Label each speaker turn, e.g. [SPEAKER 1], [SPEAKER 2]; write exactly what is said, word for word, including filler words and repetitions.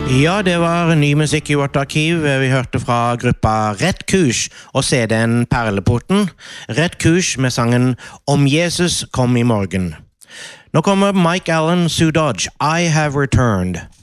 [SPEAKER 1] Ja, det var ny musikk i vårt arkiv. Vi hørte fra gruppa Rett Kurs og C D-en Perleporten. Rett Kurs med sangen Om Jesus kom i morgen. Nå kommer Mike Allen, Sue Dodge, I Have Returned.